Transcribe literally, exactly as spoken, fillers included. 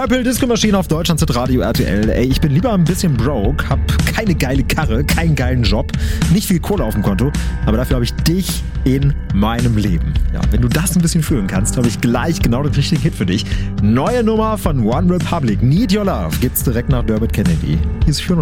Purple Disco Machine auf Deutschland Z Radio R T L. Ey, ich bin lieber ein bisschen broke, hab keine geile Karre, keinen geilen Job, nicht viel Kohle auf dem Konto, aber dafür habe ich dich in meinem Leben. Ja, wenn du das ein bisschen fühlen kannst, habe ich gleich genau den richtigen Hit für dich. Neue Nummer von One Republic, Need Your Love, gibt's direkt nach Dermot Kennedy. Hier ist